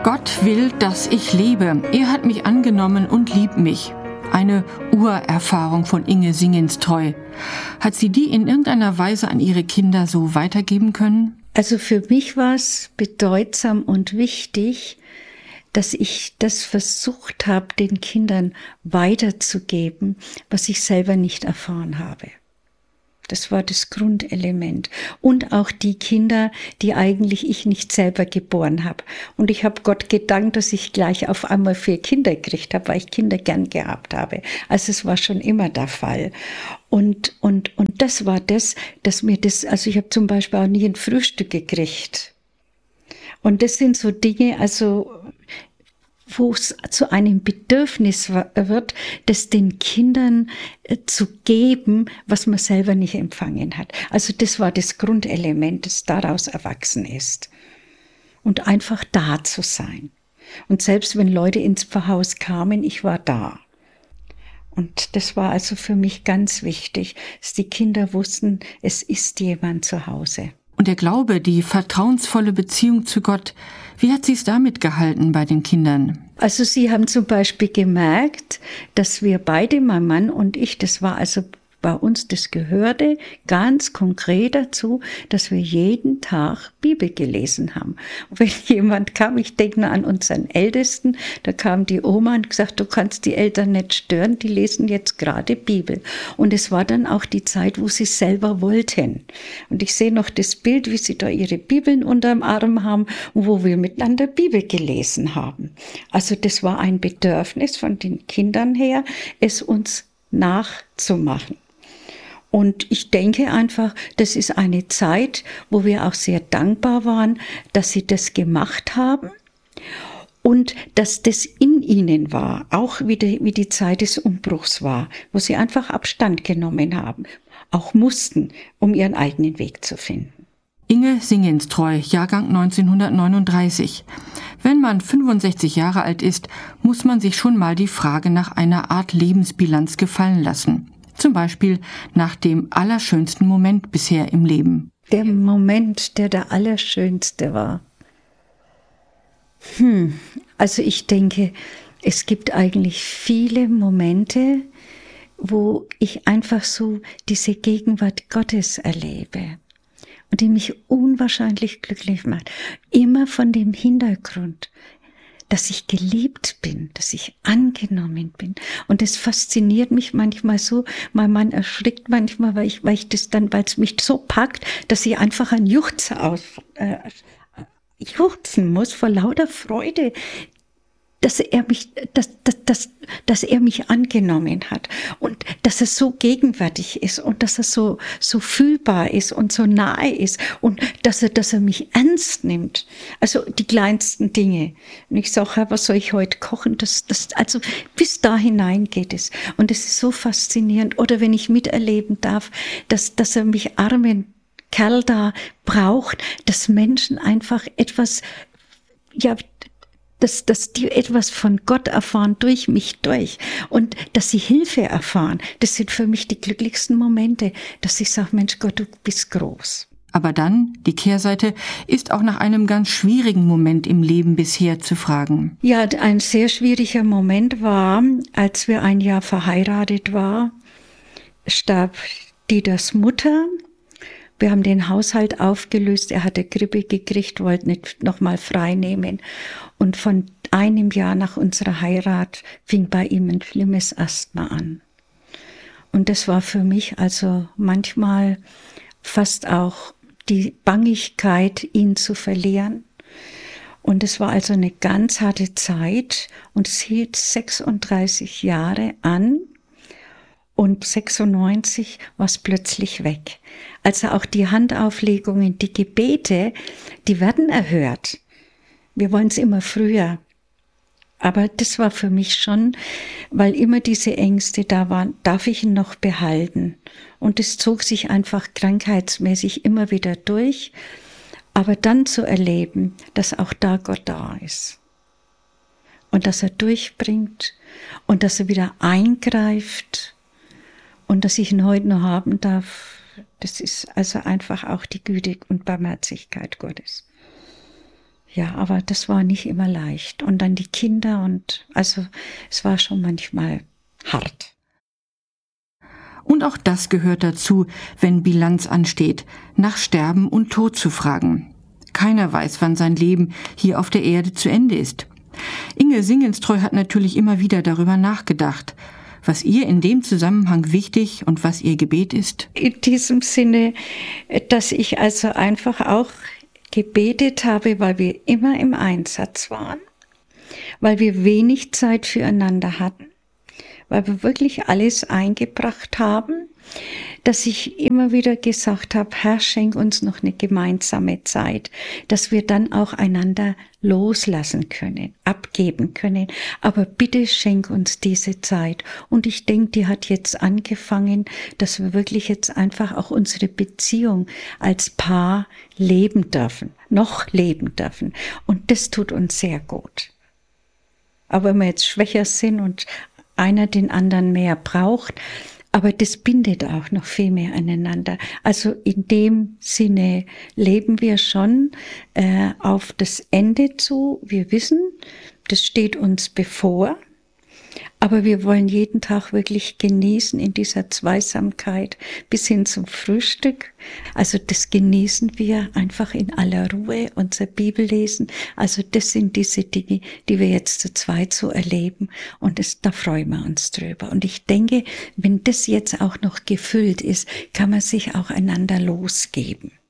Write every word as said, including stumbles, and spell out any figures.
Gott will, dass ich lebe. Er hat mich angenommen und liebt mich. Eine Urerfahrung von Inge Singenstreu. Hat sie die in irgendeiner Weise an ihre Kinder so weitergeben können? Also für mich war es bedeutsam und wichtig, dass ich das versucht habe, den Kindern weiterzugeben, was ich selber nicht erfahren habe. Das war das Grundelement. Und auch die Kinder, die eigentlich ich nicht selber geboren habe. Und ich habe Gott gedankt, dass ich gleich auf einmal vier Kinder gekriegt habe, weil ich Kinder gern gehabt habe. Also es war schon immer der Fall. Und, und, und das war das, dass mir das, also ich habe zum Beispiel auch nie ein Frühstück gekriegt. Und das sind so Dinge, also wo es zu einem Bedürfnis wird, das den Kindern zu geben, was man selber nicht empfangen hat. Also das war das Grundelement, das daraus erwachsen ist. Und einfach da zu sein. Und selbst wenn Leute ins Pfarrhaus kamen, ich war da. Und das war also für mich ganz wichtig, dass die Kinder wussten, es ist jemand zu Hause. Und der Glaube, die vertrauensvolle Beziehung zu Gott, wie hat sie es damit gehalten bei den Kindern? Also sie haben zum Beispiel gemerkt, dass wir beide, mein Mann und ich, das war also bei uns, das gehörte ganz konkret dazu, dass wir jeden Tag Bibel gelesen haben. Und wenn jemand kam, ich denke nur an unseren Ältesten, da kam die Oma und gesagt, du kannst die Eltern nicht stören, die lesen jetzt gerade Bibel. Und es war dann auch die Zeit, wo sie selber wollten. Und ich sehe noch das Bild, wie sie da ihre Bibeln unterm Arm haben und wo wir miteinander Bibel gelesen haben. Also das war ein Bedürfnis von den Kindern her, es uns nachzumachen. Und ich denke einfach, das ist eine Zeit, wo wir auch sehr dankbar waren, dass sie das gemacht haben und dass das in ihnen war, auch wie die, wie die Zeit des Umbruchs war, wo sie einfach Abstand genommen haben, auch mussten, um ihren eigenen Weg zu finden. Inge Singenstreu, Jahrgang neunzehnhundertneununddreißig. Wenn man fünfundsechzig Jahre alt ist, muss man sich schon mal die Frage nach einer Art Lebensbilanz gefallen lassen. Zum Beispiel nach dem allerschönsten Moment bisher im Leben. Der Moment, der der allerschönste war. Hm, also ich denke, es gibt eigentlich viele Momente, wo ich einfach so diese Gegenwart Gottes erlebe und die mich unwahrscheinlich glücklich macht. Immer von dem Hintergrund, dass ich geliebt bin, dass ich angenommen bin. Und das fasziniert mich manchmal so. Mein Mann erschrickt manchmal, weil ich, weil ich das dann, weil es mich so packt, dass ich einfach ein Juchzer aus, äh, juchzen muss vor lauter Freude, dass er mich, dass, dass, dass, dass er mich angenommen hat und dass er so gegenwärtig ist und dass er so, so fühlbar ist und so nahe ist und dass er, dass er mich ernst nimmt. Also die kleinsten Dinge. Und ich sage, was soll ich heute kochen? Das, das, also bis da hinein geht es. Und es ist so faszinierend. Oder wenn ich miterleben darf, dass, dass er mich armen Kerl da braucht, dass Menschen einfach etwas, ja, Dass, dass die etwas von Gott erfahren, durch mich durch. Und dass sie Hilfe erfahren. Das sind für mich die glücklichsten Momente, dass ich sage, Mensch Gott, du bist groß. Aber dann, die Kehrseite, ist auch nach einem ganz schwierigen Moment im Leben bisher zu fragen. Ja, ein sehr schwieriger Moment war, als wir ein Jahr verheiratet waren, starb Dieters Mutter. Wir haben den Haushalt aufgelöst, er hatte Grippe gekriegt, wollte nicht nochmal frei nehmen. Und von einem Jahr nach unserer Heirat fing bei ihm ein schlimmes Asthma an. Und das war für mich also manchmal fast auch die Bangigkeit, ihn zu verlieren. Und es war also eine ganz harte Zeit und es hielt sechsunddreißig Jahre an. Und sechsundneunzig war es plötzlich weg. Also auch die Handauflegungen, die Gebete, die werden erhört. Wir wollen es immer früher. Aber das war für mich schon, weil immer diese Ängste da waren, darf ich ihn noch behalten? Und es zog sich einfach krankheitsmäßig immer wieder durch. Aber dann zu erleben, dass auch da Gott da ist. Und dass er durchbringt und dass er wieder eingreift. Und dass ich ihn heute noch haben darf, das ist also einfach auch die Güte und Barmherzigkeit Gottes. Ja, aber das war nicht immer leicht. Und dann die Kinder und also es war schon manchmal hart. Und auch das gehört dazu, wenn Bilanz ansteht, nach Sterben und Tod zu fragen. Keiner weiß, wann sein Leben hier auf der Erde zu Ende ist. Inge Singenstreu hat natürlich immer wieder darüber nachgedacht, was ihr in dem Zusammenhang wichtig und was ihr Gebet ist. In diesem Sinne, dass ich also einfach auch gebetet habe, weil wir immer im Einsatz waren, weil wir wenig Zeit füreinander hatten, weil wir wirklich alles eingebracht haben, dass ich immer wieder gesagt habe, Herr, schenk uns noch eine gemeinsame Zeit, dass wir dann auch einander loslassen können, abgeben können. Aber bitte schenk uns diese Zeit. Und ich denke, die hat jetzt angefangen, dass wir wirklich jetzt einfach auch unsere Beziehung als Paar leben dürfen, noch leben dürfen. Und das tut uns sehr gut. Aber wenn wir jetzt schwächer sind und einer den anderen mehr braucht, aber das bindet auch noch viel mehr aneinander. Also in dem Sinne leben wir schon äh, auf das Ende zu. Wir wissen, das steht uns bevor. Aber wir wollen jeden Tag wirklich genießen in dieser Zweisamkeit bis hin zum Frühstück. Also das genießen wir einfach in aller Ruhe, unser Bibellesen. Also das sind diese Dinge, die wir jetzt zu zweit so erleben. Und das, da freuen wir uns drüber. Und ich denke, wenn das jetzt auch noch gefüllt ist, kann man sich auch einander losgeben.